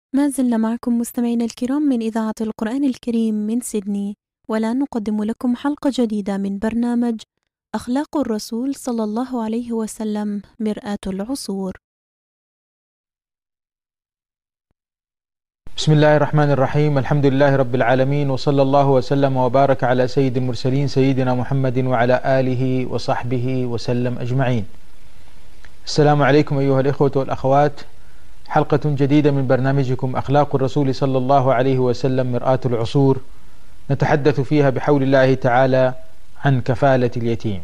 ما زلنا معكم مستمعينا الكرام من إذاعة القرآن الكريم من سيدني، والآن نقدم لكم حلقة جديدة من برنامج أخلاق الرسول صلى الله عليه وسلم مرآة العصور. بسم الله الرحمن الرحيم. الحمد لله رب العالمين، وصلى الله وسلم وبارك على سيد المرسلين سيدنا محمد وعلى آله وصحبه وسلم أجمعين. السلام عليكم أيها الإخوة والأخوات، حلقة جديدة من برنامجكم أخلاق الرسول صلى الله عليه وسلم مرآة العصور، نتحدث فيها بحول الله تعالى عن كفالة اليتيم.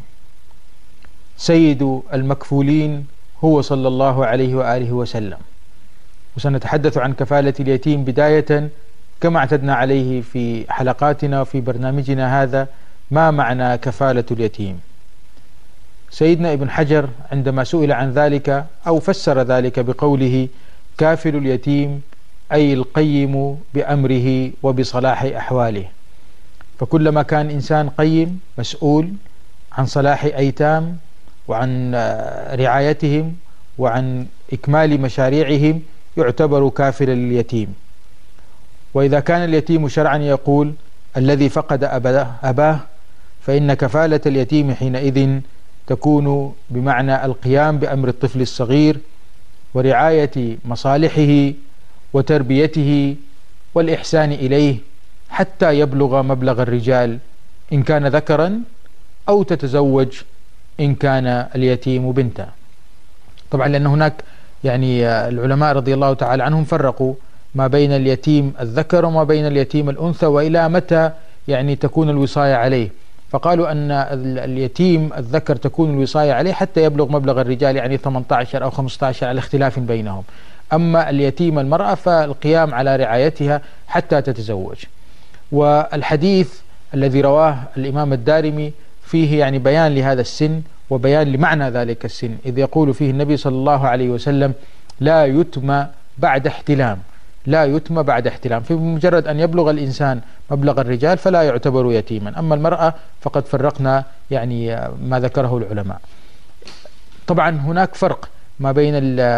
سيد المكفولين هو صلى الله عليه وآله وسلم، وسنتحدث عن كفالة اليتيم بداية كما اعتدنا عليه في حلقاتنا وفي برنامجنا هذا. ما معنى كفالة اليتيم؟ سيدنا ابن حجر عندما سئل عن ذلك أو فسر ذلك بقوله كافل اليتيم أي القيم بأمره وبصلاح أحواله، فكلما كان إنسان قيم مسؤول عن صلاح أيتام وعن رعايتهم وعن إكمال مشاريعهم يعتبر كافلا لليتيم. وإذا كان اليتيم شرعا يقول الذي فقد أباه، فإن كفالة اليتيم حينئذ تكون بمعنى القيام بأمر الطفل الصغير ورعاية مصالحه وتربيته والإحسان إليه حتى يبلغ مبلغ الرجال إن كان ذكرا، أو تتزوج إن كان اليتيم بنتا. طبعا لأن هناك العلماء رضي الله تعالى عنهم فرقوا ما بين اليتيم الذكر وما بين اليتيم الأنثى، وإلى متى تكون الوصاية عليه. فقالوا أن اليتيم الذكر تكون الوصاية عليه حتى يبلغ مبلغ الرجال 18 أو 15 على اختلاف بينهم. أما اليتيم المرأة فالقيام على رعايتها حتى تتزوج. والحديث الذي رواه الإمام الدارمي فيه بيان لهذا السن وبيان لمعنى ذلك السن، إذ يقول فيه النبي صلى الله عليه وسلم لا يتم بعد احتلام، لا يتم بعد احتلام. فبمجرد أن يبلغ الإنسان مبلغ الرجال فلا يعتبر يتيما، أما المرأة فقد فرقنا ما ذكره العلماء. طبعا هناك فرق ما بين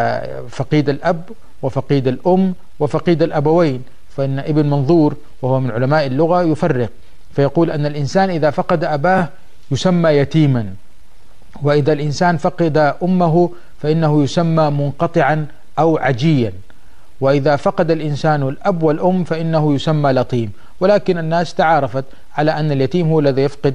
فقيد الأب وفقيد الأم وفقيد الأبوين، فإن ابن منظور وهو من علماء اللغة يفرق فيقول أن الإنسان إذا فقد أباه يسمى يتيما، وإذا الإنسان فقد أمه فإنه يسمى منقطعا أو عجيا، وإذا فقد الإنسان الأب والأم فإنه يسمى لطيم. ولكن الناس تعارفت على أن اليتيم هو الذي يفقد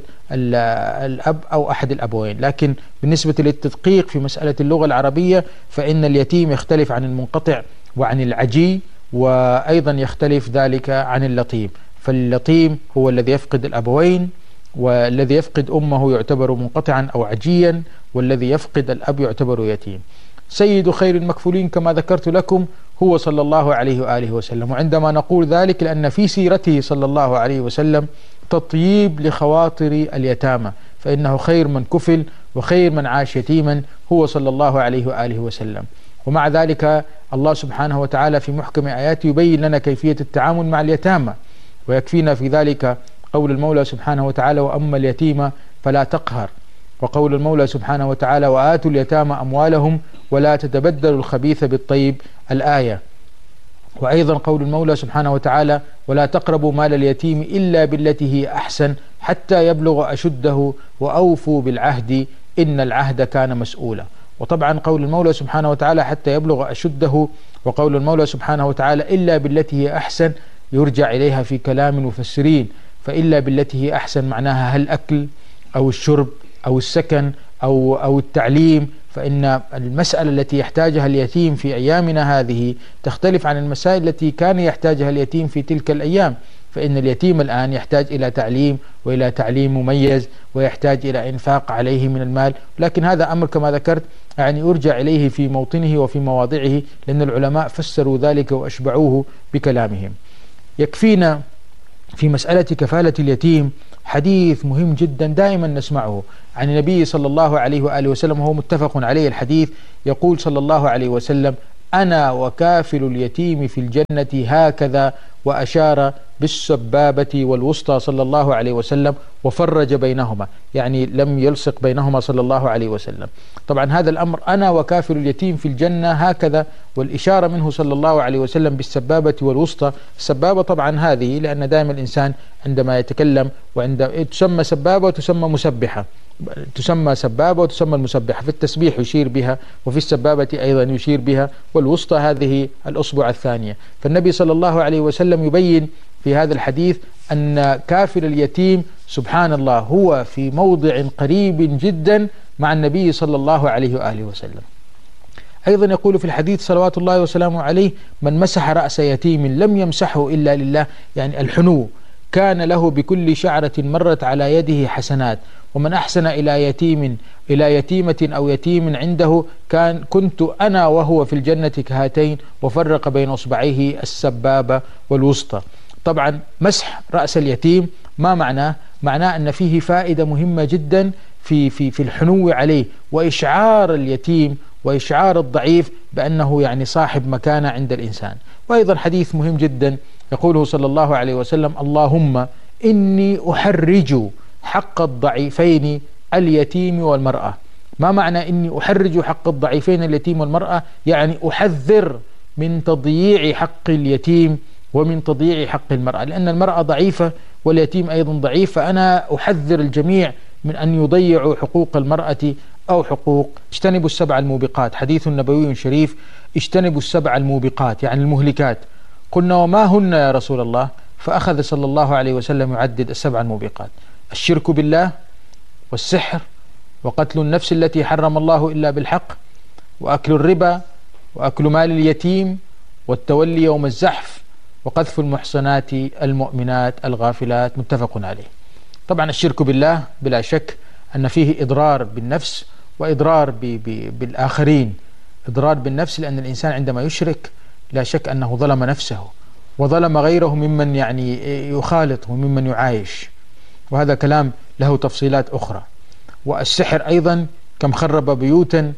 الأب أو أحد الأبوين. لكن بالنسبة للتدقيق في مسألة اللغة العربية فإن اليتيم يختلف عن المنقطع وعن العجي، وأيضا يختلف ذلك عن اللطيم. فاللطيم هو الذي يفقد الأبوين، والذي يفقد أمه يعتبر منقطعا أو عجيا، والذي يفقد الأب يعتبر يتيم. سيد خير المكفولين كما ذكرت لكم هو صلى الله عليه وآله وسلم. وعندما نقول ذلك لأن في سيرته صلى الله عليه وسلم تطييب لخواطر اليتامى، فإنه خير من كفل وخير من عاش يتيما هو صلى الله عليه وآله وسلم. ومع ذلك الله سبحانه وتعالى في محكم آياته يبين لنا كيفية التعامل مع اليتامى، ويكفينا في ذلك قول المولى سبحانه وتعالى وأما اليتيم فلا تقهر، وقول المولى سبحانه وتعالى وآتوا اليتامى أموالهم ولا تتبدلوا الخبيث بالطيب، الآية. وأيضا قول المولى سبحانه وتعالى ولا تقربوا مال اليتيم إلا بالتي هي أحسن حتى يبلغ أشده وأوفوا بالعهد إن العهد كان مسؤولا. وطبعا قول المولى سبحانه وتعالى حتى يبلغ أشده، وقول المولى سبحانه وتعالى إلا بالتي هي أحسن يرجع إليها في كلام المفسرين. فإلا بالتي هي أحسن معناها هل الأكل أو الشرب أو السكن أو التعليم، فإن المسألة التي يحتاجها اليتيم في أيامنا هذه تختلف عن المسائل التي كان يحتاجها اليتيم في تلك الأيام. فإن اليتيم الآن يحتاج إلى تعليم وإلى تعليم مميز، ويحتاج إلى إنفاق عليه من المال، لكن هذا أمر كما ذكرت يرجع إليه في موطنه وفي مواضعه، لأن العلماء فسروا ذلك وأشبعوه بكلامهم. يكفينا في مسألة كفالة اليتيم حديث مهم جدا دائما نسمعه عن النبي صلى الله عليه وآله وسلم، وهو متفق عليه الحديث. يقول صلى الله عليه وسلم أنا وكافل اليتيم في الجنة هكذا وأشار بالسبابة والوسطى صلى الله عليه وسلم وفرج بينهما، يعني لم يلصق بينهما صلى الله عليه وسلم. طبعا هذا الأمر أنا وكافر اليتيم في الجنة هكذا، والإشارة منه صلى الله عليه وسلم بالسبابة والوسطى. السبابة طبعا هذه لأن دائما الإنسان عندما يتكلم تسمى سبابة وتسمى مسبحة، تسمى سبابة وتسمى المسبحة، في التسبيح يشير بها وفي السبابة أيضا يشير بها، والوسطى هذه الأصبع الثانية. فالنبي صلى الله عليه وسلم يبين في هذا الحديث أن كافر اليتيم سبحان الله هو في موضع قريب جدا مع النبي صلى الله عليه وآله وسلم. أيضا يقول في الحديث صلوات الله وسلامه عليه: من مسح رأس يتيم لم يمسحه إلا لله، يعني الحنو، كان له بكل شعرة مرت على يده حسنات. ومن أحسن إلى يتيمة أو يتيم عنده كنت أنا وهو في الجنة كهاتين، وفرق بين أصبعيه السبابة والوسطى. طبعا مسح رأس اليتيم ما معناه؟ معناه أن فيه فائدة مهمة جدا في الحنو عليه وإشعار اليتيم وإشعار الضعيف بأنه يعني صاحب مكانة عند الإنسان. وأيضا حديث مهم جدا يقوله صلى الله عليه وسلم: اللهم إني أحرج حق الضعيفين اليتيم والمرأة. ما معنى إني أحرج حق الضعيفين اليتيم والمرأة؟ يعني أحذر من تضييع حق اليتيم ومن تضييع حق المرأة، لأن المرأة ضعيفة واليتيم أيضا ضعيف، فأنا أحذر الجميع من أن يضيعوا حقوق المرأة أو حقوق. اجتنبوا السبع الموبقات، حديث نبوي شريف: اجتنبوا السبع الموبقات يعني المهلكات. قلنا: وما هن يا رسول الله؟ فأخذ صلى الله عليه وسلم يعدد السبع الموبقات: الشرك بالله، والسحر، وقتل النفس التي حرم الله إلا بالحق، وأكل الربا، وأكل مال اليتيم، والتولي يوم الزحف، وقذف المحصنات المؤمنات الغافلات. متفق عليه. طبعا الشرك بالله بلا شك أن فيه إضرار بالنفس وإضرار بالآخرين. إضرار بالنفس لأن الإنسان عندما يشرك لا شك أنه ظلم نفسه وظلم غيره ممن يعني يخالط وممن يعايش، وهذا كلام له تفصيلات أخرى. والسحر أيضا كم خرب بيوتا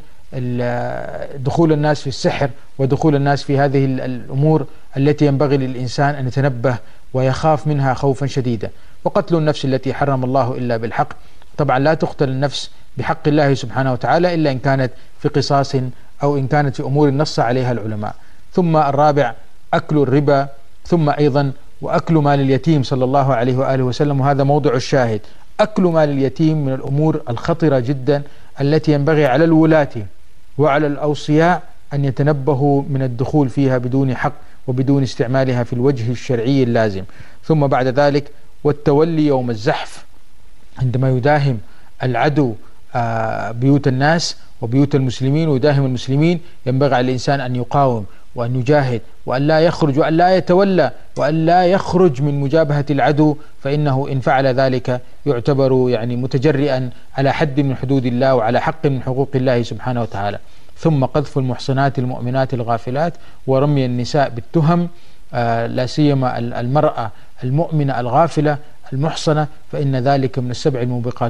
دخول الناس في السحر ودخول الناس في هذه الأمور التي ينبغي للإنسان أن يتنبه ويخاف منها خوفا شديدا. وقتل النفس التي حرم الله إلا بالحق، طبعا لا تقتل النفس بحق الله سبحانه وتعالى إلا إن كانت في قصاص أو إن كانت في أمور نص عليها العلماء. ثم الرابع أكل الربا، ثم أيضا وأكل مال اليتيم صلى الله عليه وآله وسلم، وهذا موضع الشاهد. أكل مال اليتيم من الأمور الخطرة جدا التي ينبغي على الولاة وعلى الأوصياء أن يتنبهوا من الدخول فيها بدون حق وبدون استعمالها في الوجه الشرعي اللازم. ثم بعد ذلك والتولي يوم الزحف، عندما يداهم العدو بيوت الناس وبيوت المسلمين ويداهم المسلمين، ينبغي على الإنسان أن يقاوم وأن يجاهد وأن لا يخرج وأن لا يتولى وأن لا يخرج من مجابهة العدو، فإنه إن فعل ذلك يعتبر يعني متجرئا على حد من حدود الله وعلى حق من حقوق الله سبحانه وتعالى. ثم قذف المحصنات المؤمنات الغافلات ورمي النساء بالتهم، لا سيما المرأة المؤمنة الغافلة المحصنة، فإن ذلك من السبع الموبقات.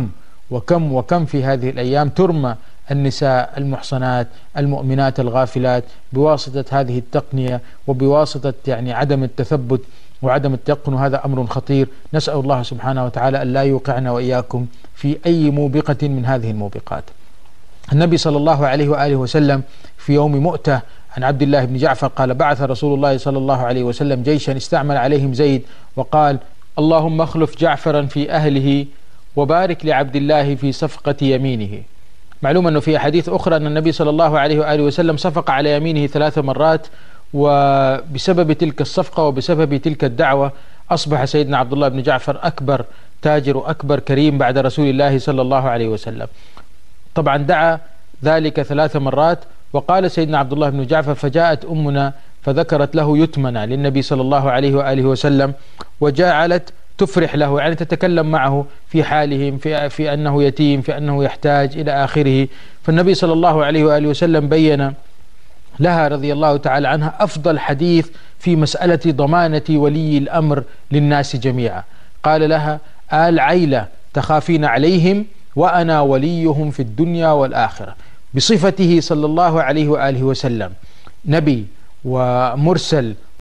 وكم في هذه الأيام ترمى النساء المحصنات المؤمنات الغافلات بواسطة هذه التقنية وبواسطة يعني عدم التثبت وعدم التيقن، وهذا أمر خطير. نسأل الله سبحانه وتعالى أن لا يوقعنا وإياكم في أي موبقة من هذه الموبقات. النبي صلى الله عليه وآله وسلم في يوم مؤتة عن عبد الله بن جعفر قال: بعث رسول الله صلى الله عليه وسلم جيشا استعمل عليهم زيد، وقال: اللهم اخلف جعفرا في أهله وبارك لعبد الله في صفقة يمينه. معلوم أنه في حديث أخرى أن النبي صلى الله عليه وآله وسلم صفق على يمينه 3 مرات، وبسبب تلك الصفقة وبسبب تلك الدعوة أصبح سيدنا عبد الله بن جعفر أكبر تاجر وأكبر كريم بعد رسول الله صلى الله عليه وسلم. طبعا دعا ذلك 3 مرات، وقال سيدنا عبد الله بن جعفر: فجاءت أمنا فذكرت له يتمنى للنبي صلى الله عليه وآله وسلم، وجعلت تفرح له، يعني تتكلم معه في حالهم، في أنه يتيم، في أنه يحتاج إلى آخره. فالنبي صلى الله عليه وآله وسلم بين لها رضي الله تعالى عنها أفضل حديث في مسألة ضمانة ولي الأمر للناس جميعا. قال لها: آل عيلة تخافين عليهم وأنا وليهم في الدنيا والآخرة. بصفته صلى الله عليه وآله وسلم نبي ومرسل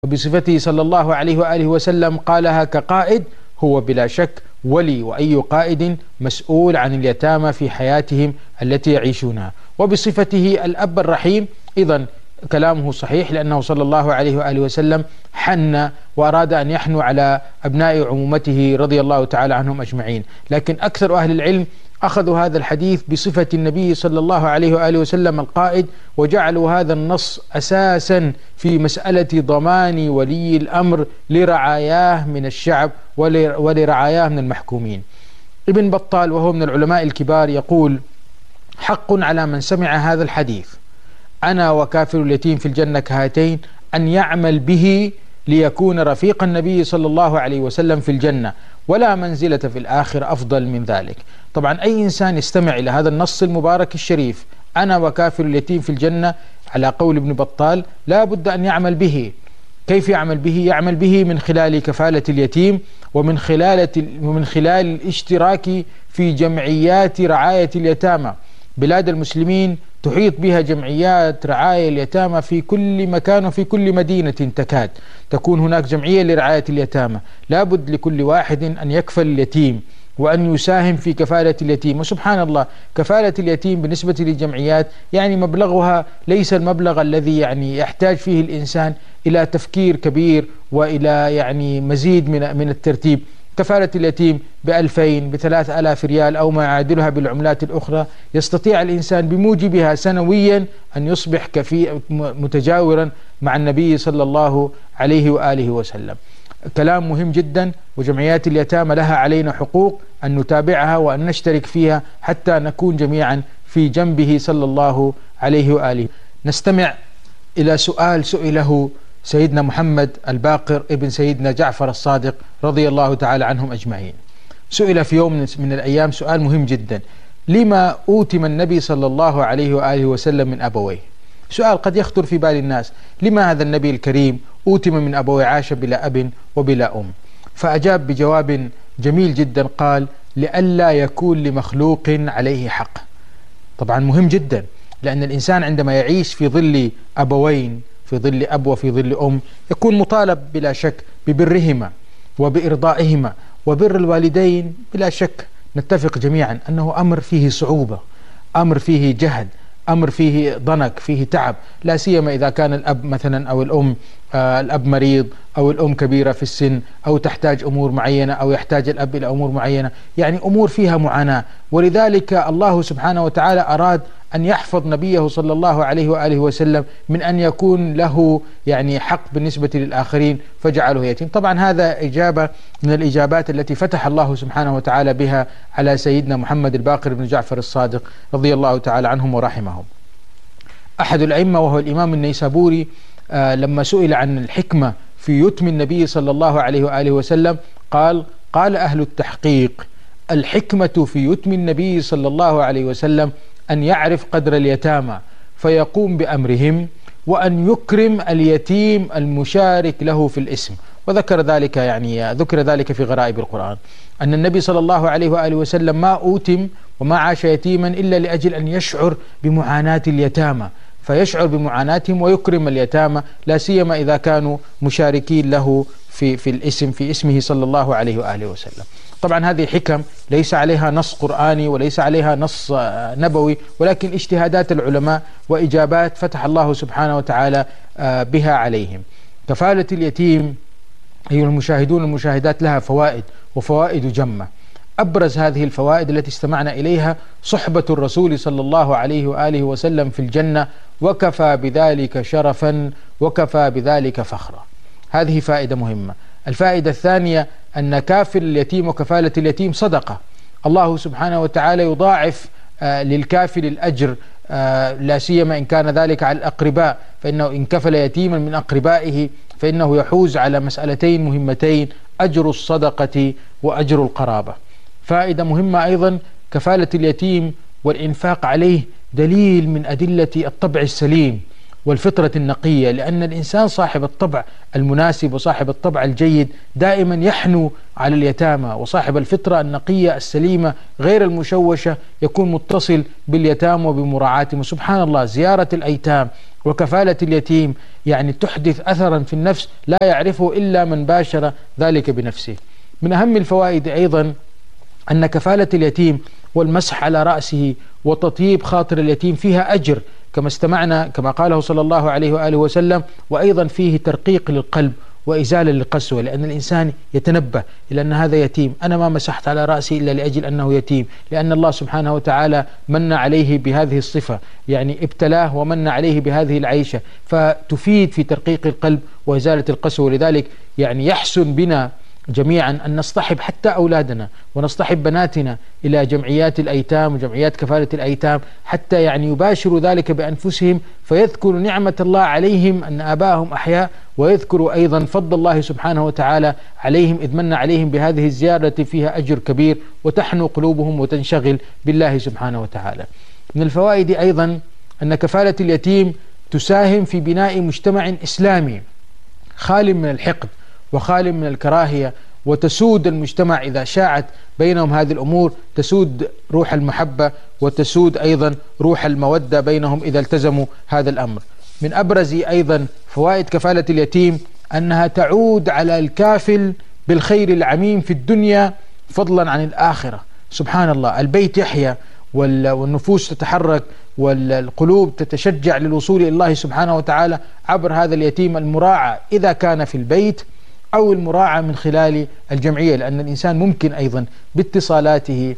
وبصفته صلى الله عليه وآله وسلم قالها كقائد، هو بلا شك ولي، وأي قائد مسؤول عن اليتامى في حياتهم التي يعيشونها. وبصفته الأب الرحيم أيضا كلامه صحيح، لأنه صلى الله عليه وآله وسلم حن وأراد أن يحنو على أبناء عمومته رضي الله تعالى عنهم أجمعين. لكن أكثر أهل العلم أخذوا هذا الحديث بصفة النبي صلى الله عليه وآله وسلم القائد، وجعلوا هذا النص أساسا في مسألة ضمان ولي الأمر لرعاياه من الشعب ولرعاياه من المحكومين. ابن بطال وهو من العلماء الكبار يقول: حق على من سمع هذا الحديث أنا وكافر اليتيم في الجنة كهاتين أن يعمل به ليكون رفيق النبي صلى الله عليه وسلم في الجنة، ولا منزلة في الآخر أفضل من ذلك. طبعا أي إنسان يستمع إلى هذا النص المبارك الشريف أنا وكافر اليتيم في الجنة على قول ابن بطال لا بد أن يعمل به. كيف يعمل به؟ يعمل به من خلال كفالة اليتيم، ومن خلال الاشتراك في جمعيات رعاية اليتامى. بلاد المسلمين تحيط بها جمعيات رعاية اليتامى في كل مكان وفي كل مدينة تكاد تكون هناك جمعية لرعاية اليتامى. لابد لكل واحد أن يكفل اليتيم وأن يساهم في كفالة اليتيم. وسبحان الله كفالة اليتيم بالنسبة للجمعيات يعني مبلغها ليس المبلغ الذي يعني يحتاج فيه الإنسان إلى تفكير كبير وإلى يعني مزيد من الترتيب. كفالة اليتيم ب2000 ب3000 ريال أو ما يعادلها بالعملات الأخرى يستطيع الإنسان بموجبها سنويا أن يصبح متجاورا مع النبي صلى الله عليه وآله وسلم. كلام مهم جدا، وجمعيات اليتامى لها علينا حقوق أن نتابعها وأن نشترك فيها حتى نكون جميعا في جنبه صلى الله عليه وآله. نستمع إلى سؤال سئله سيدنا محمد الباقر ابن سيدنا جعفر الصادق رضي الله تعالى عنهم أجمعين. سئل في يوم من الأيام سؤال مهم جدا: لما أوتم النبي صلى الله عليه وآله وسلم من أبويه؟ سؤال قد يخطر في بال الناس، لما هذا النبي الكريم أوتم من أبويه، عاش بلا أب وبلا أم؟ فأجاب بجواب جميل جدا، قال: لئلا يكون لمخلوق عليه حق. طبعا مهم جدا، لأن الإنسان عندما يعيش في ظل أبوين، في ظل أب وفي ظل أم، يكون مطالب بلا شك ببرهما وبإرضائهما. وبر الوالدين بلا شك نتفق جميعا أنه أمر فيه صعوبة، أمر فيه جهد، أمر فيه ضنك، فيه تعب، لا سيما إذا كان الأب مثلا أو الأم الأب مريض أو الأم كبيرة في السن أو تحتاج أمور معينة أو يحتاج الأب إلى أمور معينة، يعني أمور فيها معاناة. ولذلك الله سبحانه وتعالى أراد أن يحفظ نبيه صلى الله عليه وآله وسلم من أن يكون له يعني حق بالنسبة للآخرين فجعله يتيم. طبعا هذا إجابة من الإجابات التي فتح الله سبحانه وتعالى بها على سيدنا محمد الباقر بن جعفر الصادق رضي الله تعالى عنهم ورحمهم. أحد الأئمة وهو الإمام النيسابوري لما سئل عن الحكمة في يتم النبي صلى الله عليه وآله وسلم قال أهل التحقيق: الحكمة في يتم النبي صلى الله عليه وسلم أن يعرف قدر اليتامى فيقوم بأمرهم، وأن يكرم اليتيم المشارك له في الاسم. وذكر ذلك في غرائب القرآن أن النبي صلى الله عليه وآله وسلم ما أوتم وما عاش يتيما إلا لأجل أن يشعر بمعاناة اليتامى، فيشعر بمعاناتهم ويكرم اليتامى، لا سيما إذا كانوا مشاركين له في الاسم، في اسمه صلى الله عليه وآله وسلم. طبعا هذه حكم ليس عليها نص قرآني وليس عليها نص نبوي، ولكن اجتهادات العلماء وإجابات فتح الله سبحانه وتعالى بها عليهم. كفالة اليتيم أيها المشاهدون والمشاهدات لها فوائد، وفوائد جمة. أبرز هذه الفوائد التي استمعنا إليها صحبة الرسول صلى الله عليه وآله وسلم في الجنة، وكفى بذلك شرفا وكفى بذلك فخرا. هذه فائدة مهمة. الفائدة الثانية أن كافل اليتيم وكفالة اليتيم صدقة، الله سبحانه وتعالى يضاعف للكافل الأجر، لا سيما إن كان ذلك على الأقرباء، فإنه إن كفل يتيما من أقربائه فإنه يحوز على مسألتين مهمتين: أجر الصدقة وأجر القرابة. فائدة مهمة أيضا: كفالة اليتيم والإنفاق عليه دليل من أدلة الطبع السليم والفطرة النقية، لأن الإنسان صاحب الطبع المناسب وصاحب الطبع الجيد دائما يحنو على اليتامى، وصاحب الفطرة النقية السليمة غير المشوشة يكون متصل باليتامى وبمراعاتهم. وسبحان الله، زيارة الأيتام وكفالة اليتيم يعني تحدث أثرا في النفس لا يعرفه إلا من باشر ذلك بنفسه. من أهم الفوائد أيضا أن كفالة اليتيم والمسح على رأسه وتطيب خاطر اليتيم فيها أجر كما استمعنا كما قاله صلى الله عليه وآله وسلم، وأيضا فيه ترقيق للقلب وإزالة للقسوة، لأن الإنسان يتنبه إلى أن هذا يتيم، أنا ما مسحت على رأسي إلا لأجل أنه يتيم، لأن الله سبحانه وتعالى من عليه بهذه الصفة، يعني ابتلاه ومن عليه بهذه العيشة، فتفيد في ترقيق القلب وإزالة القسوة. ولذلك يعني يحسن بنا جميعا أن نصطحب حتى أولادنا ونصطحب بناتنا إلى جمعيات الأيتام وجمعيات كفالة الأيتام، حتى يعني يباشروا ذلك بأنفسهم، فيذكروا نعمة الله عليهم أن آباءهم أحياء، ويذكروا أيضا فضل الله سبحانه وتعالى عليهم إذ من عليهم بهذه الزيارة فيها أجر كبير، وتحنو قلوبهم وتنشغل بالله سبحانه وتعالى. من الفوائد أيضا أن كفالة اليتيم تساهم في بناء مجتمع إسلامي خال من الحقد وخال من الكراهية، وتسود المجتمع إذا شاعت بينهم هذه الأمور، تسود روح المحبة وتسود أيضا روح المودة بينهم إذا التزموا هذا الأمر. من أبرز أيضا فوائد كفالة اليتيم أنها تعود على الكافل بالخير العميم في الدنيا فضلا عن الآخرة. سبحان الله، البيت يحيا والنفوس تتحرك والقلوب تتشجع للوصول إلى الله سبحانه وتعالى عبر هذا اليتيم المراعى إذا كان في البيت، أو المراعى من خلال الجمعية، لأن الإنسان ممكن أيضا باتصالاته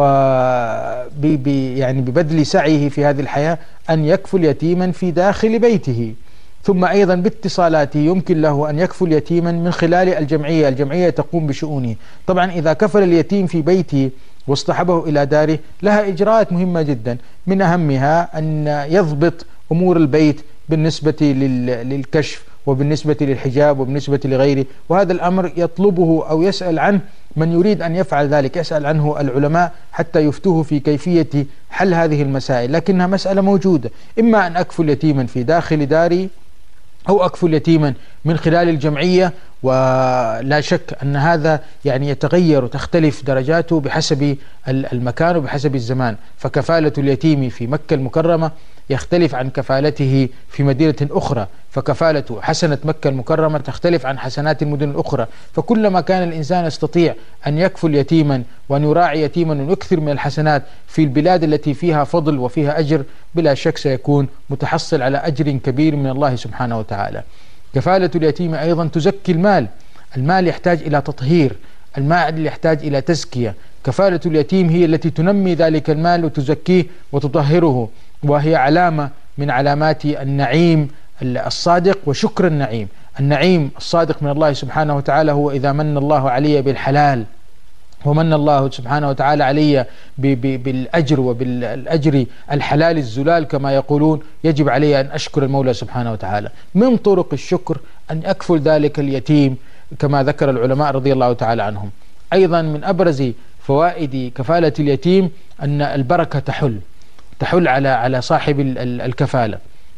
يعني ببذل سعيه في هذه الحياة أن يكفل يتيما في داخل بيته، ثم أيضا باتصالاته يمكن له أن يكفل يتيما من خلال الجمعية، الجمعية تقوم بشؤونه. طبعا إذا كفل اليتيم في بيته واصطحبه إلى داره لها إجراءات مهمة جدا، من أهمها أن يضبط أمور البيت بالنسبة للكشف وبالنسبة للحجاب وبالنسبة لغيره، وهذا الأمر يطلبه أو يسأل عنه من يريد أن يفعل ذلك، يسأل عنه العلماء حتى يفتوه في كيفية حل هذه المسائل، لكنها مسألة موجودة، إما أن أكفل يتيما في داخل داري أو أكفل يتيما من خلال الجمعية، ولا شك أن هذا يعني يتغير وتختلف درجاته بحسب المكان وبحسب الزمان. فكفالة اليتيم في مكة المكرمة يختلف عن كفالته في مدينة أخرى، فكفالة حسنة مكة المكرمة تختلف عن حسنات المدن الأخرى، فكلما كان الإنسان يستطيع أن يكفل يتيما وأن يراعي يتيما ويكثر من الحسنات في البلاد التي فيها فضل وفيها أجر، بلا شك سيكون متحصل على أجر كبير من الله سبحانه وتعالى. كفالة اليتيم أيضا تزكي المال، المال يحتاج إلى تطهير، المال يحتاج إلى تزكية، كفالة اليتيم هي التي تنمي ذلك المال وتزكيه وتطهره، وهي علامة من علامات النعيم الصادق وشكر النعيم. النعيم الصادق من الله سبحانه وتعالى هو إذا من الله علي بالحلال ومن الله سبحانه وتعالى علي بالأجر وبالأجر الحلال الزلال كما يقولون، يجب علي أن أشكر المولى سبحانه وتعالى. من طرق الشكر أن أكفل ذلك اليتيم كما ذكر العلماء رضي الله تعالى عنهم. أيضا من أبرز فوائد كفالة اليتيم أن البركة تحل على صاحب الكفالة،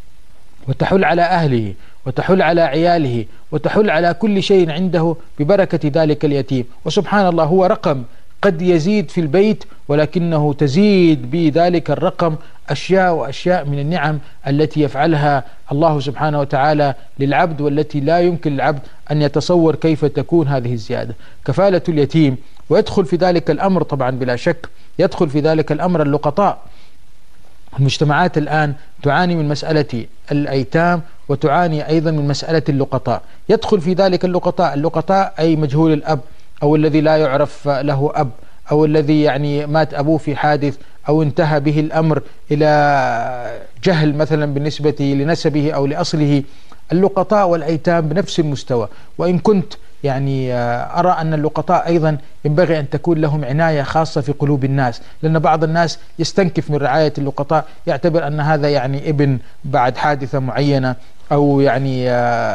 وتحل على أهله، وتحل على عياله، وتحل على كل شيء عنده ببركة ذلك اليتيم. وسبحان الله، هو رقم قد يزيد في البيت، ولكنه تزيد بذلك الرقم أشياء وأشياء من النعم التي يفعلها الله سبحانه وتعالى للعبد، والتي لا يمكن للعبد أن يتصور كيف تكون هذه الزيادة. كفالة اليتيم، ويدخل في ذلك الأمر طبعا بلا شك يدخل في ذلك الأمر اللقطاء. المجتمعات الآن تعاني من مسألة الأيتام وتعاني أيضا من مسألة اللقطاء، يدخل في ذلك اللقطاء أي مجهول الأب، أو الذي لا يعرف له أب، أو الذي يعني مات أبوه في حادث، أو انتهى به الأمر إلى جهل مثلا بالنسبة لنسبه أو لأصله. اللقطاء والأيتام بنفس المستوى، وإن كنت يعني أرى أن اللقطاء أيضا ينبغي أن تكون لهم عناية خاصة في قلوب الناس، لأن بعض الناس يستنكف من رعاية اللقطاء، يعتبر أن هذا يعني ابن بعد حادثة معينة، أو يعني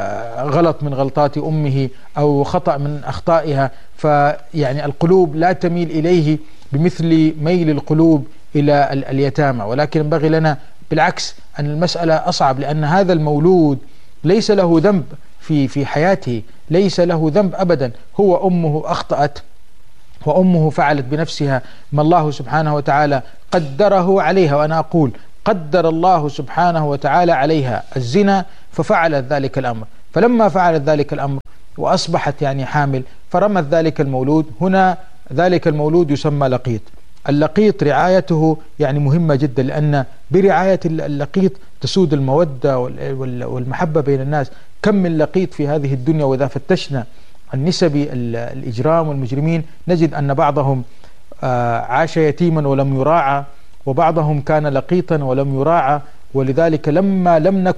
غلط من غلطات أمه، أو خطأ من أخطائها، فيعني القلوب لا تميل إليه بمثل ميل القلوب إلى اليتامى. ولكن ينبغي لنا بالعكس أن المسألة أصعب، لأن هذا المولود ليس له ذنب في حياته، ليس له ذنب أبدا. هو أمه أخطأت وأمه فعلت بنفسها ما الله سبحانه وتعالى قدره عليها، وأنا أقول قدر الله سبحانه وتعالى عليها الزنا ففعلت ذلك الأمر. فلما فعلت ذلك الأمر وأصبحت يعني حامل فرمت ذلك المولود، هنا ذلك المولود يسمى لقيط. اللقيط رعايته يعني مهمة جدا، لأن برعاية اللقيط تسود المودة والمحبة بين الناس. كم من لقيط في هذه الدنيا، وإذا فتشنا عن نسب الإجرام والمجرمين نجد أن بعضهم عاش يتيما ولم يراعى، وبعضهم كان لقيطا ولم يراعى. ولذلك لما لم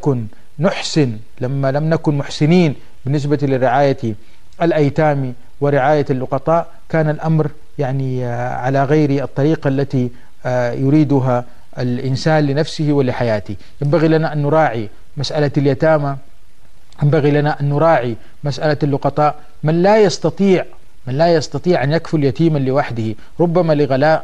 نكن محسنين بالنسبة لرعاية الأيتام ورعاية اللقطاء، كان الأمر يعني على غير الطريقة التي يريدها الإنسان لنفسه ولحياته. ينبغي لنا أن نراعي مسألة اليتامى، ينبغي لنا أن نراعي مسألة اللقطاء. من لا يستطيع أن يكفل يتيما لوحده، ربما لغلاء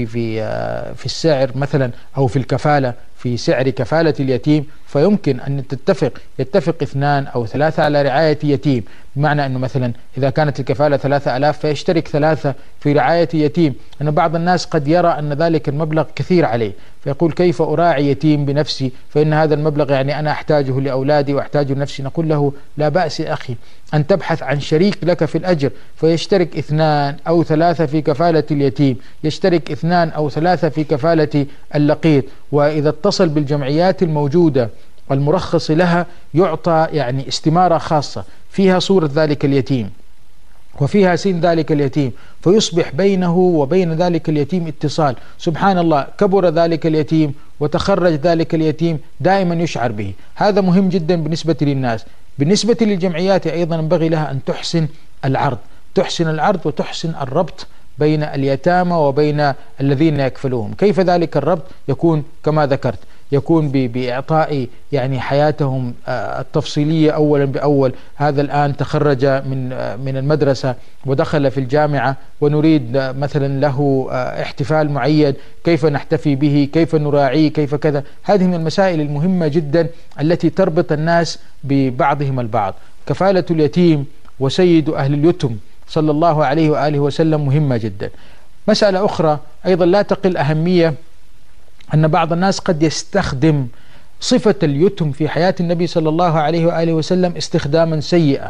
في السعر مثلا، أو في الكفالة، في سعر كفالة اليتيم، فيمكن أن يتفق 2 أو 3 على رعاية يتيم. بمعنى أنه مثلا إذا كانت الكفالة 3000 فيشترك 3 في رعاية يتيم. أن بعض الناس قد يرى أن ذلك المبلغ كثير عليه، فيقول كيف أراعي يتيم بنفسي، فإن هذا المبلغ يعني أنا أحتاجه لأولادي وأحتاجه لنفسي. نقول له لا بأس يا أخي أن تبحث عن شريك لك في الأجر، فيشترك 2 أو 3 في كفالة اليتيم، يشترك 2 أو 3 في كفالة اللقيط. وإذا اتصل بالجمعيات الموجودة والمرخص لها يعطى يعني استمارة خاصة فيها صورة ذلك اليتيم وفيها سن ذلك اليتيم، فيصبح بينه وبين ذلك اليتيم اتصال. سبحان الله، كبر ذلك اليتيم وتخرج ذلك اليتيم دائما يشعر به. هذا مهم جدا بالنسبة للناس. بالنسبة للجمعيات أيضا ينبغي لها أن تحسن العرض وتحسن الربط بين اليتامى وبين الذين يكفلوهم. كيف ذلك الربط؟ يكون كما ذكرت، يكون بإعطاء يعني حياتهم التفصيلية أولا بأول. هذا الآن تخرج من المدرسة ودخل في الجامعة، ونريد مثلا له احتفال معين، كيف نحتفي به، كيف نراعيه، كيف كذا. هذه من المسائل المهمة جدا التي تربط الناس ببعضهم البعض. كفالة اليتيم وسيد أهل اليتم صلى الله عليه وآله وسلم مهمة جدا. مسألة أخرى أيضا لا تقل أهمية، أن بعض الناس قد يستخدم صفة اليتم في حياة النبي صلى الله عليه وآله وسلم استخداما سيئا.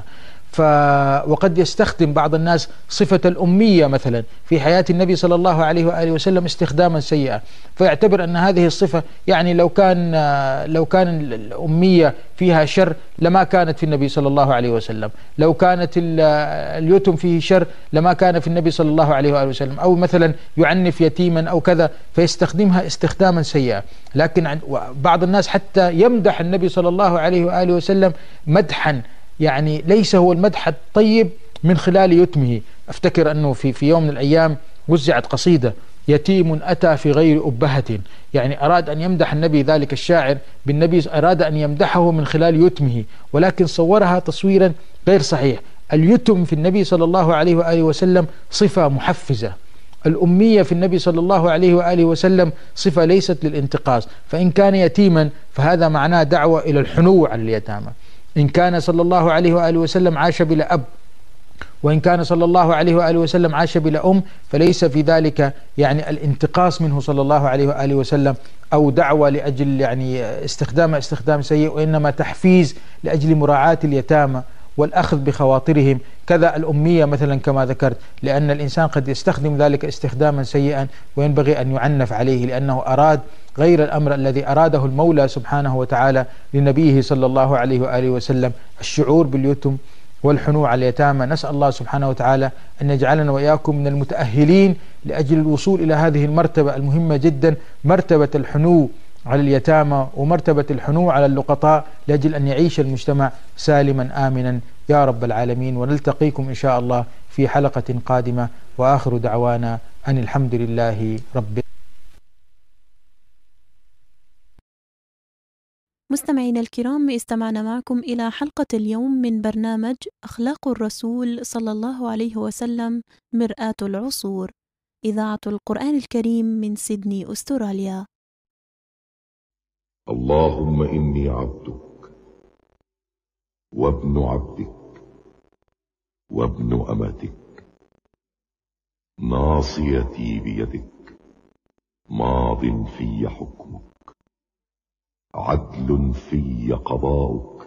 وقد يستخدم بعض الناس صفة الأمية مثلا في حياة النبي صلى الله عليه وآله وسلم استخداما سيئا، فيعتبر أن هذه الصفة يعني لو كان الأمية فيها شر لما كانت في النبي صلى الله عليه وسلم، لو كانت اليتم فيه شر لما كان في النبي صلى الله عليه وآله وسلم، أو مثلا يعنف يتيما أو كذا، فيستخدمها استخداما سيئا. لكن بعض الناس حتى يمدح النبي صلى الله عليه وآله وسلم مدحا يعني ليس هو المدح الطيب من خلال يتمه. أفتكر أنه في يوم من الأيام وزعت قصيدة: يتيم أتى في غير أبهة، يعني أراد أن يمدح النبي، ذلك الشاعر بالنبي أراد أن يمدحه من خلال يتمه، ولكن صورها تصويرا غير صحيح. اليتم في النبي صلى الله عليه وآله وسلم صفة محفزة، الأمية في النبي صلى الله عليه وآله وسلم صفة ليست للانتقاص. فإن كان يتيما فهذا معناه دعوة إلى الحنو على اليتامى. إن كان صلى الله عليه وآله وسلم عاش بلا أب، وإن كان صلى الله عليه وآله وسلم عاش بلا أم، فليس في ذلك يعني الانتقاص منه صلى الله عليه وآله وسلم أو دعوة لأجل يعني استخدام سيء، وإنما تحفيز لأجل مراعاة اليتامى والأخذ بخواطرهم. كذا الأمية مثلا كما ذكرت، لأن الإنسان قد يستخدم ذلك استخداما سيئا وينبغي أن يعنف عليه، لأنه أراد غير الأمر الذي أراده المولى سبحانه وتعالى لنبيه صلى الله عليه وآله وسلم: الشعور باليتم والحنو على اليتامى. نسأل الله سبحانه وتعالى أن يجعلنا وإياكم من المتأهلين لأجل الوصول إلى هذه المرتبة المهمة جدا، مرتبة الحنو على اليتامى ومرتبة الحنو على اللقطاء، لأجل أن يعيش المجتمع سالما آمنا يا رب العالمين. ونلتقيكم إن شاء الله في حلقة قادمة، وآخر دعوانا أن الحمد لله رب. مستمعينا الكرام، استمعنا معكم إلى حلقة اليوم من برنامج أخلاق الرسول صلى الله عليه وسلم، مرآة العصور، إذاعة القرآن الكريم من سيدني، أستراليا. اللهم إني عبدك وابن عبدك وابن أمتك، ناصيتي بيدك، ماض في حكمك، عدل في قضاؤك.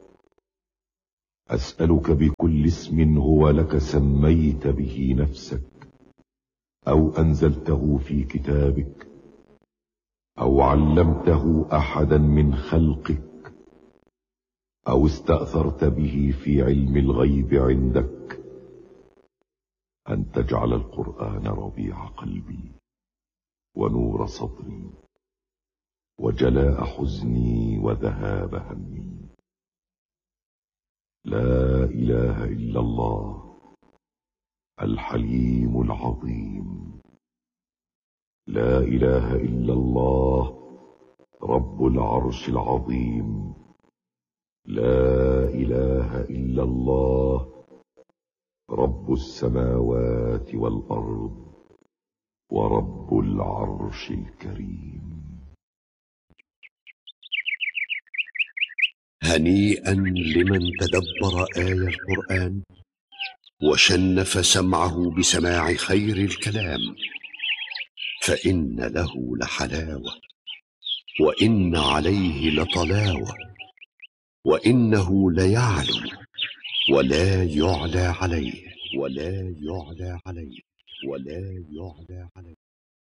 أسألك بكل اسم هو لك سميت به نفسك أو أنزلته في كتابك أو علمته أحدا من خلقك أو استأثرت به في علم الغيب عندك، أن تجعل القرآن ربيع قلبي ونور صدري وجلاء حزني وذهاب همي. لا إله إلا الله الحليم العظيم، لا إله إلا الله رب العرش العظيم، لا إله إلا الله رب السماوات والأرض ورب العرش الكريم. هنيئا لمن تدبر آية القرآن وشنف سمعه بسماع خير الكلام، فإن له لحلاوة وإن عليه لطلاوة، وإنه ليعلو ولا يعلى عليه، ولا يعلى عليه، ولا يعلى عليه.